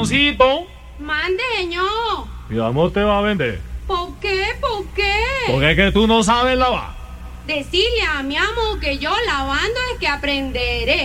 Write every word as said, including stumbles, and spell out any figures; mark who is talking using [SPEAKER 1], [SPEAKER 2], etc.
[SPEAKER 1] amorcito.
[SPEAKER 2] Mande, señor.
[SPEAKER 1] Mi amor te va a vender.
[SPEAKER 2] ¿Por qué? ¿Por qué?
[SPEAKER 1] Porque es que tú no sabes lavar.
[SPEAKER 2] Decirle a mi amo que yo lavando es que aprenderé.